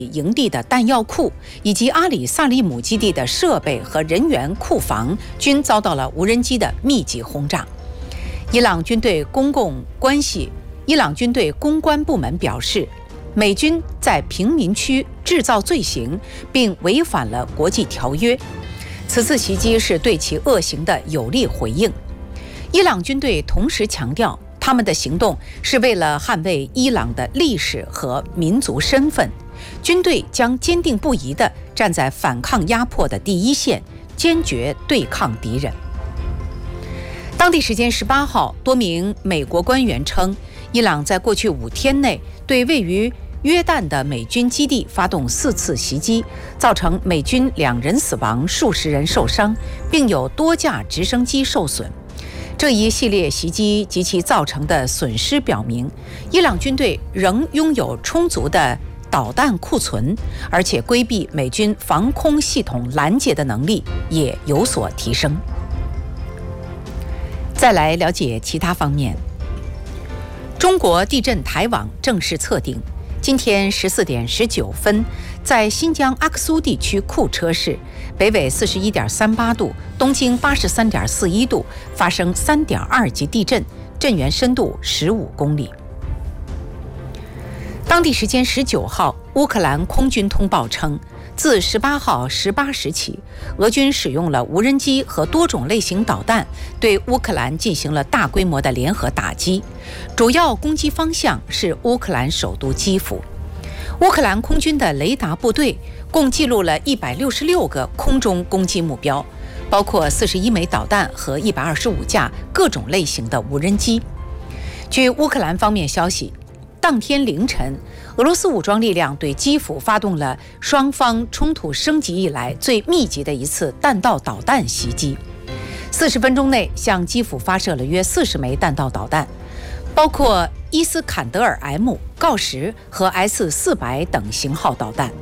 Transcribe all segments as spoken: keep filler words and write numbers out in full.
营地的弹药库以及阿里萨利姆基地的设备和人员库房均遭到了无人机的密集轰炸。伊朗军队公共关系伊朗军队公关部门表示，美军在平民区制造罪行，并违反了国际条约。此次袭击是对其恶行的有力回应。伊朗军队同时强调，他们的行动是为了捍卫伊朗的历史和民族身份。军队将坚定不移地站在反抗压迫的第一线，坚决对抗敌人。当地时间十八号，多名美国官员称，伊朗在过去五天内对位于约旦的美军基地发动四次袭击，造成美军两人死亡、数十人受伤，并有多架直升机受损。这一系列袭击及其造成的损失表明，伊朗军队仍拥有充足的导弹库存，而且规避美军防空系统拦截的能力也有所提升。再来了解其他方面。中国地震台网正式测定，今天十四点十九分，在新疆阿克苏地区库车市，北纬四十一点三八度，东经八十三点四一度发生三点二级地震，震源深度十五公里。当地时间十九号，乌克兰空军通报称，自十八号十八时起，俄军使用了无人机和多种类型导弹，对乌克兰进行了大规模的联合打击，主要攻击方向是乌克兰首都基辅。乌克兰空军的雷达部队共记录了一百六十六个空中攻击目标，包括四十一枚导弹和一百二十五架各种类型的无人机。据乌克兰方面消息，当天凌晨，俄罗斯武装力量对基辅发动了双方冲突升级以来最密集的一次弹道导弹袭击。四十分钟内，向基辅发射了约四十枚弹道导弹，包括伊斯坎德尔 M、锆石和 S 四百等型号导弹。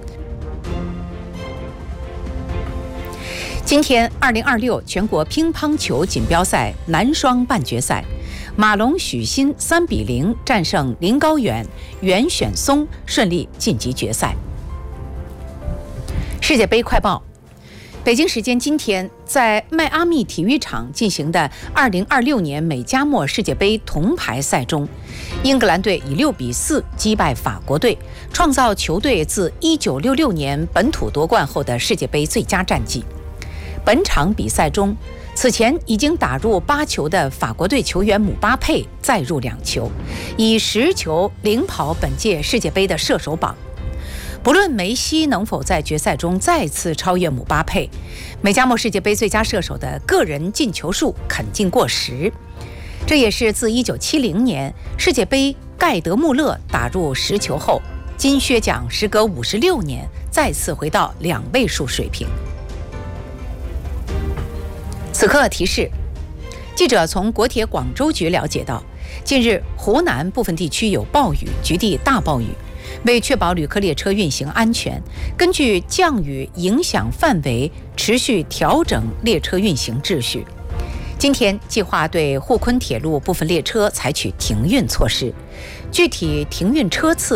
今天，二零二六全国乒乓球锦标赛男双半决赛，马龙许昕三比零战胜林高远、袁选松，顺利晋级决赛。世界杯快报：北京时间今天，在迈阿密体育场进行的二零二六年美加墨世界杯铜牌赛中，英格兰队以六比四击败法国队，创造球队自一九六六年本土夺冠后的世界杯最佳战绩。本场比赛中，此前已经打入八球的法国队球员姆巴佩再入两球，以十球领跑本届世界杯的射手榜。不论梅西能否在决赛中再次超越姆巴佩，美加墨世界杯最佳射手的个人进球数肯定过十。这也是自一九七零年世界杯盖德穆勒打入十球后，金靴奖时隔五十六年再次回到两位数水平。此刻提示，记者从国铁广州局了解到，近日湖南部分地区有暴雨，局地大暴雨。为确保旅客列车运行安全，根据降雨影响范围持续调整列车运行秩序。今天计划对沪昆铁路部分列车采取停运措施，具体停运车次